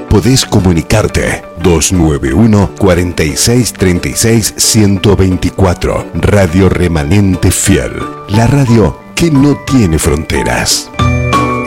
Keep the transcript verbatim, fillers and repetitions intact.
podés comunicarte. dos nueve uno, cuatro seis, tres seis, uno dos cuatro. Radio Remanente Fiel. La radio que no tiene fronteras.